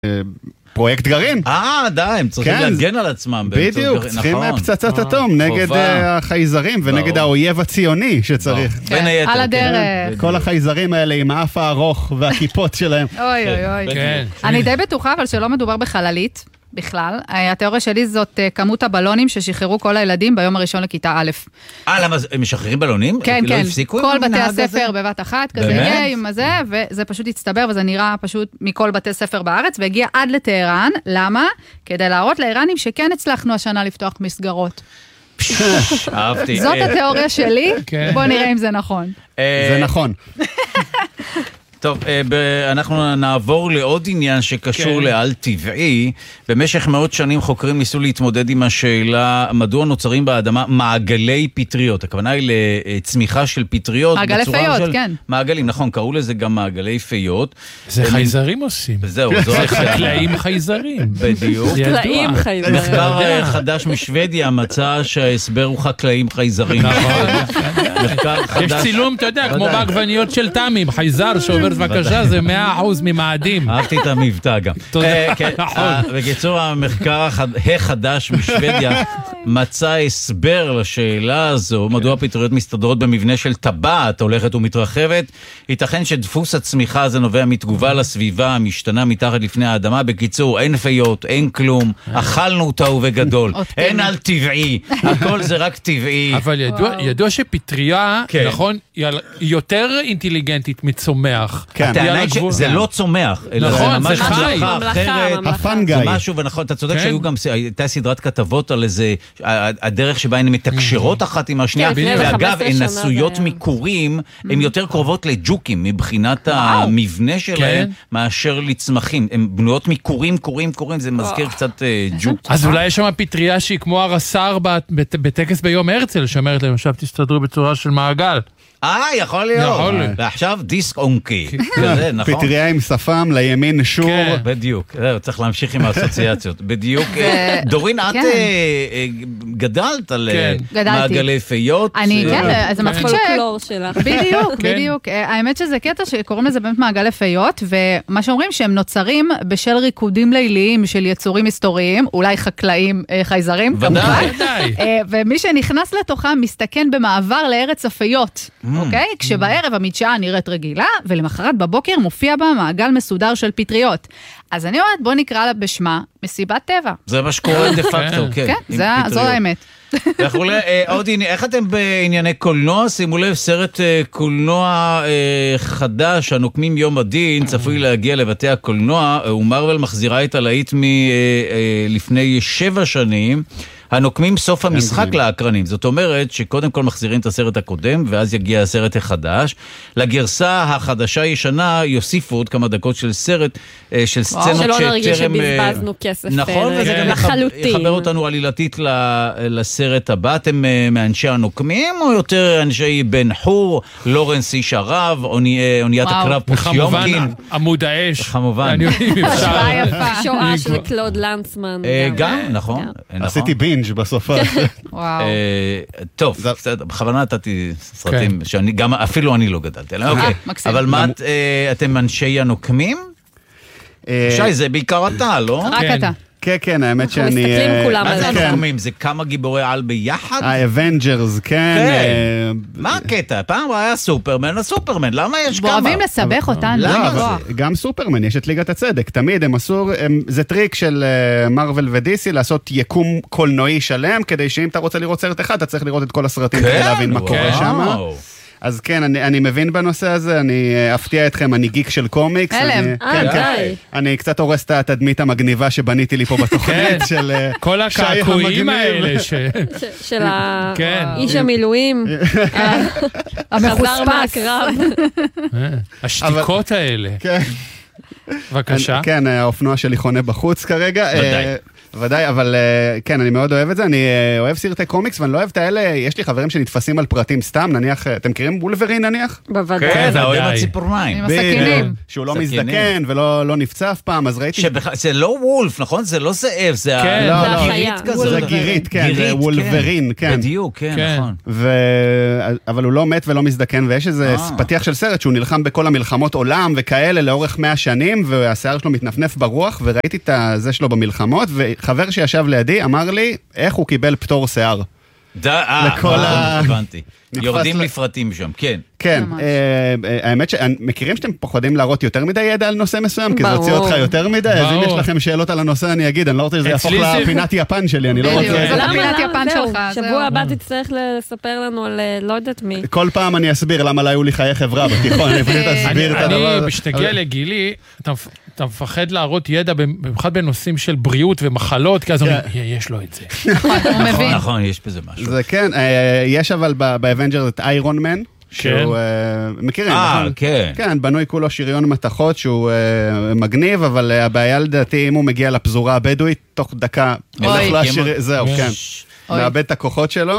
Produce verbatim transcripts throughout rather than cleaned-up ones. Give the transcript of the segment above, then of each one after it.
פרויקט גרעין. אה, די, הם צריכים להגן על עצמם. בדיוק, צריכים פצצת אטום נגד החייזרים ונגד האויב הציוני שצריך. על הדרך. כל החייזרים האלה עם האף הארוך והכיפות שלהם. אוי אוי אוי. אני די בטוחה, אבל שלא מדובר בחללית. בכלל, התיאוריה שלי זאת כמות הבלונים ששחררו כל הילדים ביום הראשון לכיתה א'. אה, למה הם משחררים בלונים? כן, כן, כל בתי הספר בבת אחת, כזה יהיה עם הזה, וזה פשוט הצטבר, וזה נראה פשוט מכל בתי ספר בארץ, והגיע עד לטהרן. למה? כדי להראות לאיראנים שכן הצלחנו השנה לפתוח מסגרות. אהבתי. זאת התיאוריה שלי, בוא נראה אם זה נכון. זה נכון. טוב, אנחנו נעבור לעוד עניין שקשור לעל טבעי. במשך מאות שנים חוקרים ניסו להתמודד עם השאלה מדוע נוצרים באדמה מעגלי פטריות. הכוונה היא לצמיחה של פטריות. מעגלי פיות, כן. מעגלים, נכון, קראו לזה גם מעגלי פיות. זה חייזרים עושים. זהו, זו חקלאים חייזרים. בדיוק. חקלאים חייזרים. מחקר חדש משוודיה מצא שההסבר הוא חקלאים חייזרים. יש צילום, אתה יודע, כמו בעגבניות של תמים, חייזר שעובר בבקשה, זה מאה אחוז ממאדים. אהבתי את המבטא גם. בקיצור, המחקר החדש משוודיה מצא הסבר לשאלה הזו, מדוע פטריות מסתדרות במבנה של טבעת הולכת ומתרחבת. ייתכן שדפוס הצמיחה הזה נובע מתגובה לסביבה המשתנה מתחת לפני האדמה. בקיצור, אין פיות, אין כלום, אכלנו אותה ובגדול. אין על טבעי, הכל זה רק טבעי. אבל ידוע שפטריה, נכון, היא יותר אינטליגנטית מצומח. הטענה היא שזה לא צומח, נכון, זה חי, הפנגאי. זה משהו, ונכון, אתה צודק שהיו גם, הייתה סדרת כתבות על איזה, הדרך שבה הן מתקשרות אחת עם השנייה, ואגב, הן עשויות מקורים, הן יותר קרובות לג'וקים, מבחינת המבנה שלהם, מאשר לצמחים. הן בנויות מקורים, קורים, קורים, זה מזכיר קצת ג'וק. אז אולי יש שם פטריה שהיא כמו הרס"ר בטקס ביום הרצל, שאומרת להם, עכשיו תסתדרו בצורה של מעגל. אה, יכול להיות. ועכשיו דיסק אונקי. פטריה עם שפם, לימין שור. בדיוק, צריך להמשיך עם האסוציאציות. בדיוק. דורין, את גדלת על מעגלי פיות. אני, כן, זה מצחיק שלך. בדיוק, בדיוק. האמת שזה קטע שקוראים לזה באמת מעגלי פיות, ומה שאומרים שהם נוצרים בשל ריקודים ליליים של יצורים היסטוריים, אולי חקלאים חייזרים, כמובן. ומי שנכנס לתוכם מסתכן במעבר לארץ הפיות. אוקיי? כשבערב המדשאה נראית רגילה, ולמחרת בבוקר מופיע בה מעגל מסודר של פטריות. אז אני אומרת, בוא נקרא לה בשמה מסיבת טבע. זה מה שקורה דה פקטו, כן. כן, זו האמת. אודי, איך אתם בענייני קולנוע? שימו לב, סרט קולנוע חדש, הנוקמים יום הדין, צפוי להגיע לבתי הקולנוע, ומרוול מחזירה את הלהיט מלפני שבע שנים, הנוקמים סוף המשחק לאקרנים. זאת אומרת שקודם כל מחזירים את הסרט הקודם, ואז יגיע הסרט החדש. לגרסה החדשה ישנה יוסיפו עוד כמה דקות של סרט, של סצנות שטרם... שלא נרגיש שבזבזנו כסף. נכון, וזה גם יחבר אותנו עלילתית לסרט הבא. אתם מאנשי הנוקמים, או יותר אנשי בן חור, לורנס איש ערב, אוניית הקרב פוטיומקין? כמובן, עמוד האש. כמובן. שואה של קלוד לנצמן. גם, נכון. עשיתי בין בסוף. וואו. טוב, בכוונה נתתי סרטים שגם אפילו אני לא גדלתי. אבל מה, אתם אנשי הנוקמים? שי, זה בעיקר אתה, לא? רק אתה. כן, כן, האמת שאני... אנחנו מסתכלים כולם על זה. מה זה הנוקמים? זה כמה גיבורי על ביחד? האבנג'רס, כן. מה הקטע? פעם היה סופרמן, הסופרמן, למה יש כמה? אוהבים לסבך אותנו. גם סופרמן, יש את ליגת הצדק. תמיד הם עשו, זה טריק של מרוול ודיסי, לעשות יקום קולנועי שלם, כדי שאם אתה רוצה לראות סרט אחד, אתה צריך לראות את כל הסרטים כדי להבין מה קורה שם. אז כן, אני, אני מבין בנושא הזה, אני אפתיע אתכם, אני גיק של קומיקס. אלם. אני, כן, כן, אני קצת הורס את התדמית המגניבה שבניתי לי פה בתוכנית של כל הקעקועים האלה. ש... של האיש המילואים. המחוספס. מהקרב. השתיקות האלה. כן. בבקשה. כן, האופנוע שלי חונה בחוץ כרגע. ודאי, אבל כן, אני מאוד אוהב את זה, אני אוהב סרטי קומיקס, ואני לא אוהב את האלה, יש לי חברים שנתפסים על פרטים סתם, נניח, אתם מכירים וולברין נניח? בוודאי. כן, האוהב הציפורניים. עם הסכינים. שהוא לא מזדקן ולא נפצע אף פעם, אז ראיתי... זה לא וולף, נכון? זה לא זאב, זה הגירית כזאת. זה גירית, כן, זה וולברין, כן. בדיוק, כן, נכון. אבל הוא לא מת ולא מזדקן, ויש איזה פתיח של סרט שהוא נלחם בכל המלחמות עולם וכאלה לאורך מאה שנים, והשיער שלו מתנפנף ברוח, וראיתי את זה שלו במלחמות, וחבר שישב לידי אמר לי איך הוא קיבל פטור שיער. לכל ה... הבנתי. יורדים לפרטים שם, כן. כן, האמת שמכירים שאתם פוחדים להראות יותר מדי ידע על נושא מסוים, כי זה הוציא אותך יותר מדי, אז אם יש לכם שאלות על הנושא אני אגיד, אני לא רוצה שזה יהפוך לפינת יפן שלי, אני לא רוצה... זה לא פינת יפן שלך. שבוע הבא תצטרך לספר לנו על לא יודעת מי. כל פעם אני אסביר למה לא היו לי חיי חברה בתיכון, אני פשוט אסביר את הדבר. אני, כשתגיע לגילי, אתה מפחד להראות ידע, במיוחד בנושאים של בריאות ומחלות, כי אז אומרים, יש לו את זה. הוא מבין. נכון, יש בזה משהו. זה כן, יש אבל באבנג'ר את איירון מן, שהוא, מכירים, נכון? כן. כן, בנוי כולו שריון מתחות שהוא מגניב, אבל הבעיה לדעתי, אם הוא מגיע לפזורה הבדואית, תוך דקה, הולך להשאיר, זהו, כן, מאבד את הכוחות שלו,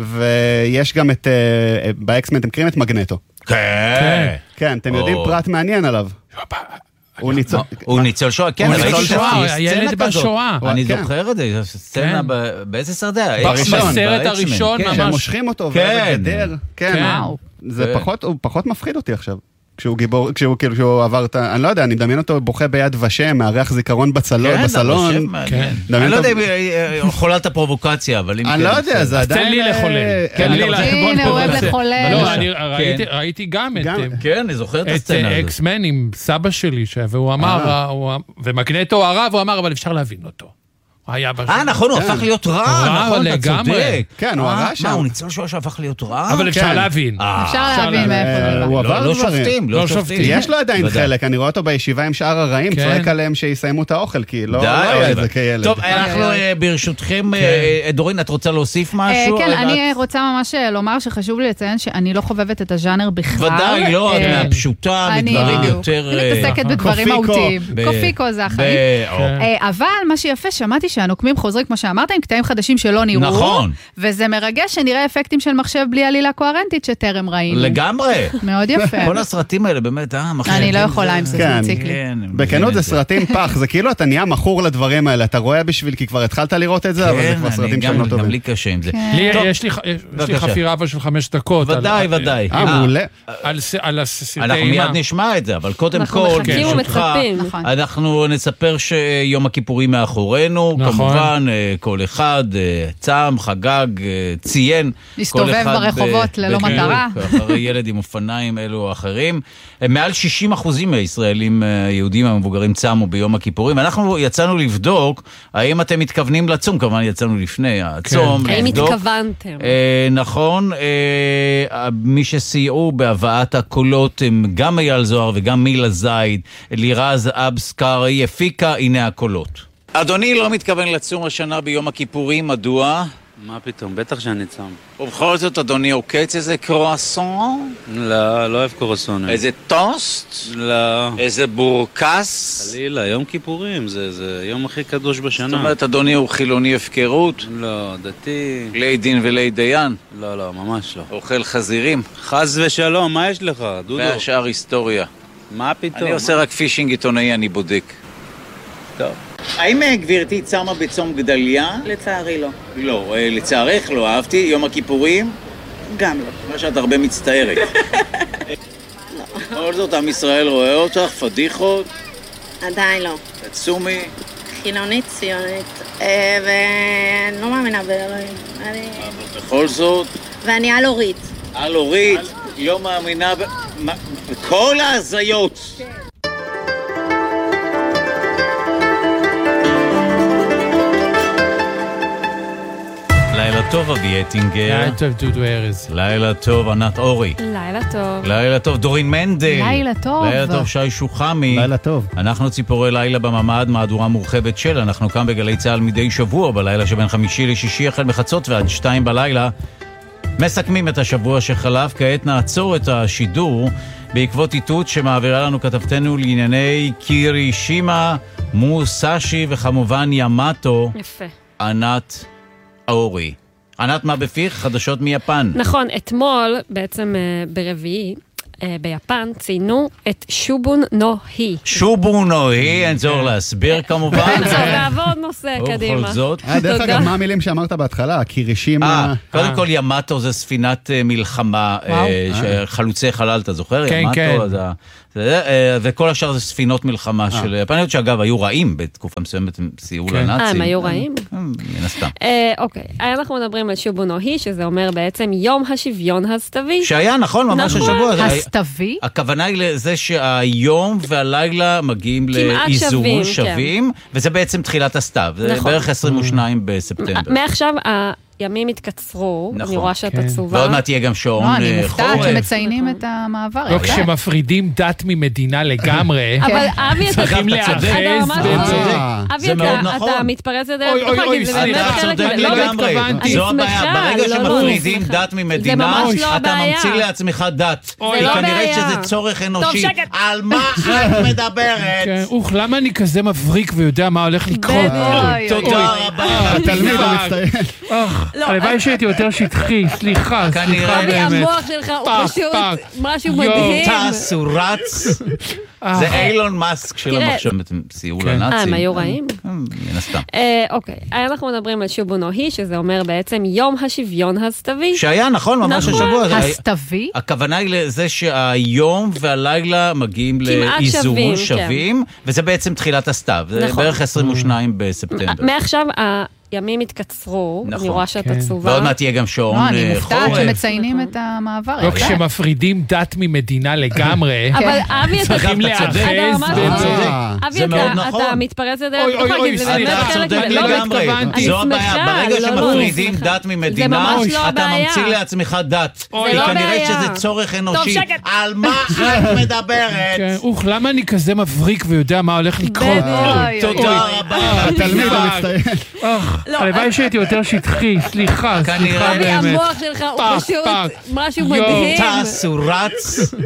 ויש גם את, באקסמן, אתם מכירים את מגנטו. כן. כן, אתם יודעים פרט מעניין עליו. הוא ניצול... הוא ניצול שואה, כן, ראיתי שואה, הילד בשואה. אני זוכר את זה, סצנה באיזה סרדה? בסרט הראשון ממש. שהם מושכים אותו ובגדר. כן, זה פחות, הוא פחות מפחיד אותי עכשיו. כשהוא גיבור, כשהוא כאילו, כשהוא עבר את ה... אני לא יודע, אני מדמיין אותו בוכה ביד ושם, מארח זיכרון בסלון. כן, אני לא יודע אם חולת הפרובוקציה, אבל אם... אני לא יודע, זה עדיין... תן לי לחולל. הנה, הוא אוהב לחולל. לא, אני ראיתי גם את... כן, אני זוכר את הסצנה הזאת. את אקסמן עם סבא שלי, והוא אמר, ומגנטו הרב, הוא אמר, אבל אפשר להבין אותו. אה, נכון, הוא הפך להיות רע, נכון, אתה צודק. כן, הוא הרע שם. מה, הוא ניצול שואה שהפך להיות רע? אבל אפשר להבין. אפשר להבין מאיפה. הוא עבר לא שופטים, לא שופטים. יש לו עדיין חלק, אני רואה אותו בישיבה עם שאר הרעים, צועק עליהם שיסיימו את האוכל, כי לא היה את זה כילד. טוב, אנחנו ברשותכם, דורין, את רוצה להוסיף משהו? כן, אני רוצה ממש לומר שחשוב לי לציין שאני לא חובבת את הז'אנר בכלל. ודאי, לא, מהפשוטה, מדברים יותר... אני מתעסקת בדברים מהותיים. קופיקו זה החיים. אבל מה שיפה, שמעתי שהנוקמים חוזרים, כמו שאמרת, עם קטעים חדשים שלא נראו. נכון. וזה מרגש שנראה אפקטים של מחשב בלי עלילה קוהרנטית שטרם ראינו. לגמרי. מאוד יפה. כל הסרטים האלה באמת, אה, מחשב. אני לא יכולה עם זה, זה מציק לי. בכנות זה סרטים פח, זה כאילו אתה נהיה מכור לדברים האלה, אתה רואה בשביל, כי כבר התחלת לראות את זה, אבל זה כבר סרטים שהם לא טובים. גם לי קשה עם זה. יש לי חפירה אבל של חמש דקות. ודאי, ודאי. אה, מעולה. על הסרטי אנחנו מיד נשמע את זה, אבל קודם כל, אנחנו נספר שיום הכיפורים מאחורינו, כמובן, כל אחד צם, חגג, ציין. הסתובב ברחובות ללא מטרה. אחרי ילד עם אופניים אלו או אחרים. מעל שישים אחוזים מהישראלים יהודים המבוגרים צמו ביום הכיפורים. אנחנו יצאנו לבדוק, האם אתם מתכוונים לצום, כמובן יצאנו לפני הצום. האם התכוונתם? נכון, מי שסייעו בהבאת הקולות הם גם אייל זוהר וגם מילה זייד, לירז אבסקרי, הפיקה, הנה הקולות. אדוני לא מתכוון לצום השנה ביום הכיפורים, מדוע? מה פתאום, בטח שאני צם. ובכל זאת, אדוני, עוקץ איזה קרואסון? לא, לא אוהב קרואסון. איזה טוסט? לא. איזה בורקס? חלילה, יום כיפורים, זה, זה יום הכי קדוש בשנה. זאת אומרת, אדוני הוא חילוני הפקרות? לא, דתי. לי דין ולי דיין? לא, לא, ממש לא. אוכל חזירים? חז ושלום, מה יש לך, דודו? והשאר היסטוריה. מה פתאום? אני עושה רק פישינג עיתונאי, אני בודק. טוב. האם גברתי צמה בצום גדליה? לצערי לא. לא, לצערך לא אהבתי. יום הכיפורים? גם לא. מה שאת הרבה מצטערת. לא. כל זאת, עם ישראל רואה אותך, פדיחות? עדיין לא. תצומי? חילונית, ציונית, ואני לא מאמינה באלוהים. אני... בכל זאת? ואני על-אורית. על-אורית? לא מאמינה ב... כל ההזיות! לילה טוב, אבי אטינגר. לילה טוב, דודו ארז. לילה טוב, ענת אורי. לילה טוב. לילה טוב, דורין מנדל. לילה טוב. לילה טוב, שי שוחמי. לילה טוב. אנחנו ציפורי לילה בממד, מהדורה מורחבת של. אנחנו כאן בגלי צהל מדי שבוע, בלילה שבין חמישי לשישי, החל מחצות ועד שתיים בלילה. מסכמים את השבוע שחלף, כעת נעצור את השידור בעקבות איתות שמעבירה לנו כתבתנו לענייני קירישימה מוסאשי וכמובן ימאטו. יפה. ענת אורי. ענת, מה בפיך? חדשות מיפן. נכון, אתמול, בעצם ברביעי, ביפן ציינו את שובון נו הי. שובון נו הי, אין צורך להסביר כמובן. אין צורך, לעבוד נושא, קדימה. ובכל זאת. דרך אגב, מה המילים שאמרת בהתחלה? הקירישים... קודם כל ימאטו זה ספינת מלחמה, חלוצי חלל, אתה זוכר? כן, כן. וכל השאר זה ספינות מלחמה של יפניות, שאגב היו רעים בתקופה מסוימת, הם סייעו לנאצים. אה, הם היו רעים? מן הסתם. אוקיי, אנחנו מדברים על שובון נו הי, שזה אומר בעצם יום השוויון הסתווי. שהיה, נכון, ממש השבוע. הסתווי? הכוונה היא לזה שהיום והלילה מגיעים לאיזון שווים, וזה בעצם תחילת הסתיו. זה בערך עשרים ושניים בספטמבר. מעכשיו הימים התקצרו, אני רואה שאת עצובה. ועוד מעט תהיה גם שעון חורף. אני מופתעת שמציינים את המעבר. לא כשמפרידים דת ממדינה לגמרי. אבל אבי, אתה צריכים להיאחז. אבי, אתה מתפרץ לדרך. אוי, אוי, אתה צודק לגמרי. זו הבעיה. ברגע שמפרידים דת ממדינה, אתה ממציא לעצמך דת. כי כנראה שזה צורך אנושי. על מה את מדברת? אוח, למה אני כזה מבריק ויודע מה הולך לקרות? תודה רבה. התלמיד המצטיין. הלוואי שהייתי יותר שטחי, סליחה, סליחה באמת. המוח שלך הוא פשוט משהו מדהים. טס, הוא רץ. זה אילון מאסק של המחשב, הם סייעו לנאצים. אה, הם היו רעים? מן הסתם. אוקיי, אנחנו מדברים על שובון נו הי, שזה אומר בעצם יום השוויון הסתווי. שהיה, נכון, ממש השבוע. הסתווי? הכוונה היא לזה שהיום והלילה מגיעים לאיזון שווים, וזה בעצם תחילת הסתיו. זה בערך עשרים ושניים בספטמבר. מעכשיו הימים התקצרו, אני רואה שאת עצובה. ועוד מעט תהיה גם שעון חורף. אני מופתעת שמציינים את המעבר. לא כשמפרידים דת ממדינה לגמרי. אבל אבי, אתה צריכים להיאחז. אבי, אתה מתפרץ לדרך. אוי, אוי, סליחה, אתה צודק לגמרי. זו הבעיה. ברגע שמפרידים דת ממדינה, אתה ממציא לעצמך דת. כי כנראה שזה צורך אנושי. על מה את מדברת? אוח, למה אני כזה מבריק ויודע מה הולך לקרות? תודה רבה. התלמיד המצטיין. הלוואי שהייתי יותר שטחי, סליחה, סליחה באמת. המוח שלך הוא פשוט משהו מדהים. טס, הוא רץ.